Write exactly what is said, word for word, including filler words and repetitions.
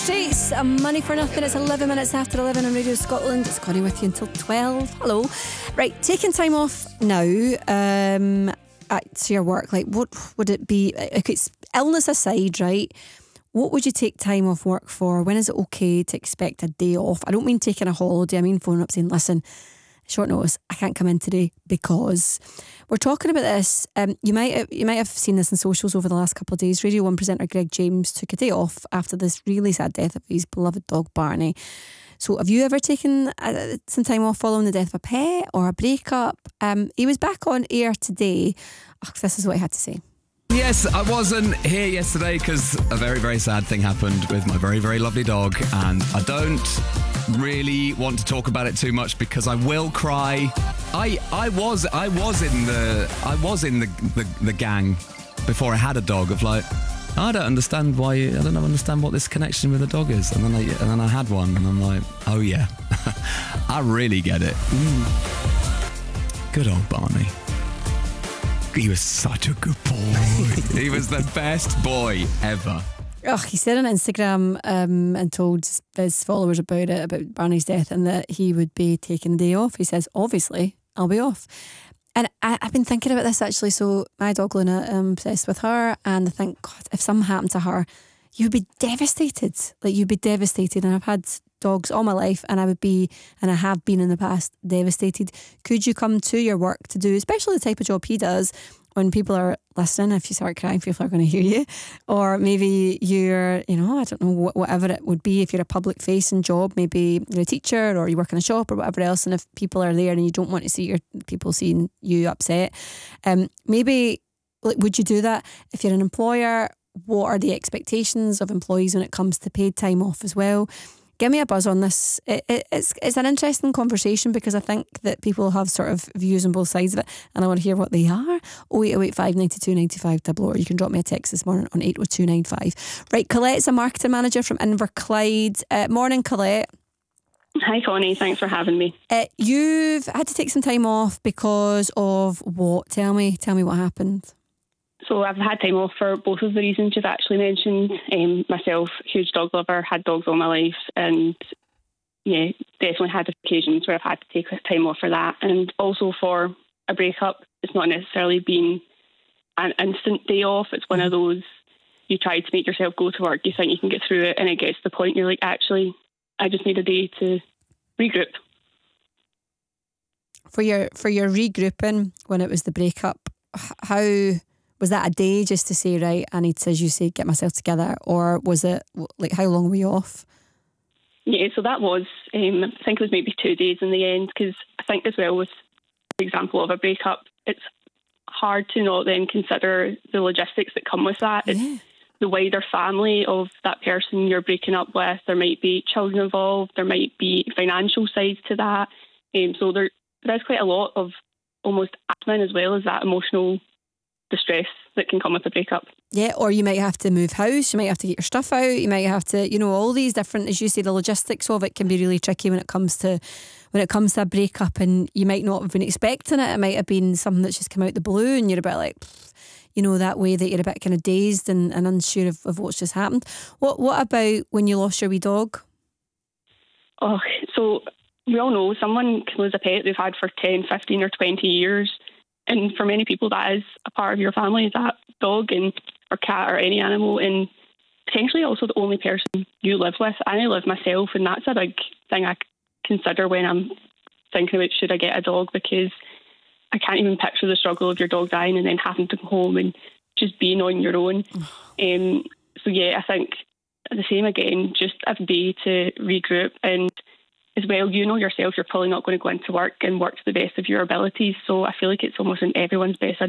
Streets, Money for Nothing. It's eleven minutes after eleven on Radio Scotland. It's Connie with you until twelve. Hello. Right, taking time off now um, at your work. Like, what would it be? Okay, it's illness aside, right? What would you take time off work for? When is it okay to expect a day off? I don't mean taking a holiday. I mean phoning up saying, listen, short notice, I can't come in today because we're talking about this. Um, you might have, you might have seen this in socials over the last couple of days. Radio one presenter Greg James took a day off after this really sad death of his beloved dog Barney. So have you ever taken uh, some time off following the death of a pet or a breakup? Um, he was back on air today. Oh, this is what he had to say. Yes, I wasn't here yesterday because a very, very sad thing happened with my very, very lovely dog, and I don't really want to talk about it too much because I will cry. I I was I was in the I was in the, the, the gang before I had a dog of like, I don't understand why I don't understand what this connection with a dog is, and then I and then I had one and I'm like, oh yeah, I really get it. Mm. Good old Barney. He was such a good boy. He was the best boy ever. Oh, he said on Instagram um, and told his followers about it, about Barney's death, and that he would be taking a day off. He says, obviously, I'll be off. And I, I've been thinking about this actually. So my dog Luna, I'm obsessed with her, and I think, God, if something happened to her, you'd be devastated. Like, you'd be devastated. And I've had dogs all my life, and I would be, and I have been in the past, devastated. Could you come to your work to do, especially the type of job he does, when people are listening, if you start crying, people are going to hear you. Or maybe you're, you know, I don't know, whatever it would be, if you're a public facing job, maybe you're a teacher or you work in a shop or whatever else, and if people are there and you don't want to see your people seeing you upset, um, maybe, like, would you do that? If you're an employer, what are the expectations of employees when it comes to paid time off as well? Give me a buzz on this. It, it, it's it's an interesting conversation because I think that people have sort of views on both sides of it, and I want to hear what they are. oh eight oh eight, five nine two, nine five double oh, or you can drop me a text this morning on eight oh two nine five. Right, Colette's a marketing manager from Inverclyde. Uh, morning, Colette. Hi, Connie. Thanks for having me. Uh, you've had to take some time off because of what? Tell me. Tell me what happened. So I've had time off for both of the reasons you've actually mentioned. Um, myself, huge dog lover, had dogs all my life, and yeah, definitely had occasions where I've had to take time off for that. And also for a breakup, it's not necessarily been an instant day off. It's one of those, you try to make yourself go to work, you think you can get through it, and it gets to the point you're like, actually, I just need a day to regroup. For your for your regrouping when it was the breakup, how... was that a day just to say, right, I need to, as you say, get myself together? Or was it, like, how long were you off? Yeah, so that was, um, I think it was maybe two days in the end, because I think as well with the example of a breakup, it's hard to not then consider the logistics that come with that. It's yeah. the wider family of that person you're breaking up with. There might be children involved. There might be financial sides to that. Um, so there, there's quite a lot of almost admin as well as that emotional the stress that can come with a breakup. Yeah, or you might have to move house, you might have to get your stuff out, you might have to, you know, all these different, as you say, the logistics of it can be really tricky when it comes to when it comes to a breakup, and you might not have been expecting it. It might have been something that's just come out the blue, and you're a bit like, you know, that way that you're a bit kind of dazed and, and unsure of, of what's just happened. What what about when you lost your wee dog? Oh, so we all know someone can lose a pet they've had for ten, fifteen or twenty years. And for many people, that is a part of your family, that dog and or cat or any animal, and potentially also the only person you live with. I only live myself, and that's a big thing I consider when I'm thinking about should I get a dog, because I can't even picture the struggle of your dog dying and then having to go home and just being on your own. um, so yeah, I think the same again, just a day to regroup. And as well, you know yourself, you're probably not going to go into work and work to the best of your abilities. So I feel like it's almost in everyone's best